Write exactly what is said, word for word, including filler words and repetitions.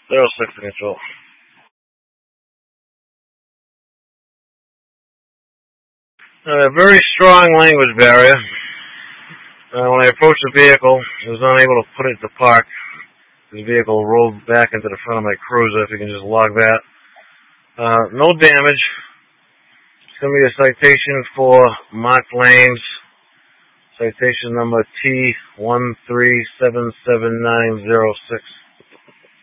zero six to control. A very strong language barrier. Uh, when I approached the vehicle, I was unable to put it to park. The vehicle rolled back into the front of my Cruiser, if you can just log that. Uh, no damage. It's going to be a citation for marked lanes. Citation number T one three seven seven nine zero six.